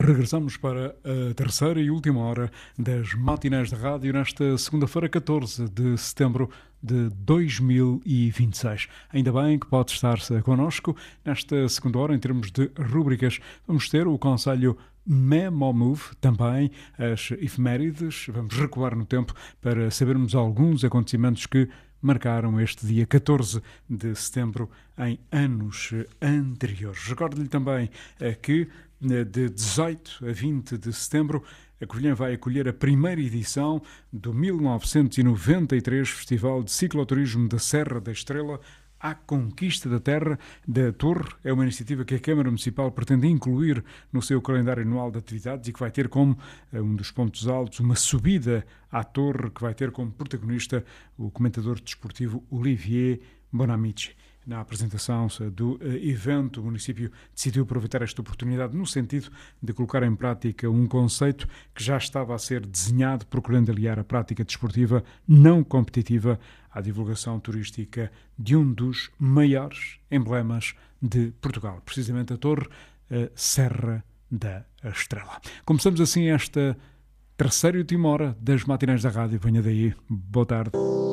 Regressamos para a terceira e última hora das matinés da rádio nesta segunda-feira, 14 de setembro de 2026. Ainda bem que pode estar-se connosco nesta segunda hora em termos de rúbricas. Vamos ter o conselho Memo Move, também as efemérides. Vamos recuar no tempo para sabermos alguns acontecimentos que marcaram este dia 14 de setembro em anos anteriores. Recordo-lhe também que de 18 a 20 de setembro, a Covilhã vai acolher a primeira edição do 1993 Festival de Cicloturismo da Serra da Estrela à Conquista da Terra da Torre. É uma iniciativa que a Câmara Municipal pretende incluir no seu calendário anual de atividades e que vai ter como um dos pontos altos uma subida à Torre, que vai ter como protagonista o comentador desportivo Olivier Bonamici. Na apresentação do evento, o município decidiu aproveitar esta oportunidade no sentido de colocar em prática um conceito que já estava a ser desenhado, procurando aliar a prática desportiva não competitiva à divulgação turística de um dos maiores emblemas de Portugal, precisamente a Torre Serra da Estrela. Começamos assim esta terceira e última hora das matinés da rádio. Venha daí. Boa tarde.